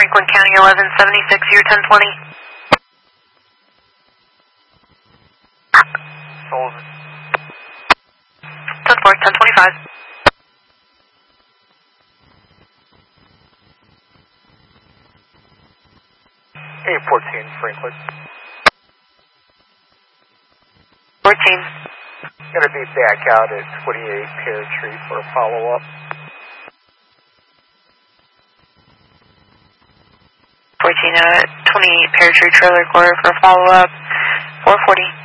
Franklin County 1176, year 1020. Sullivan. 10-4, 1025. 814 Franklin. 14. Gonna be back out at 28 Pear Tree for a follow-up. 14, 28 Pear Tree Trailer Court for a follow-up. 440.